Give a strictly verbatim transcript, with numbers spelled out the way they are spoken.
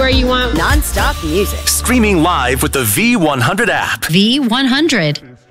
story you want. Non-stop music. Streaming live with the V one hundred app. V one hundred.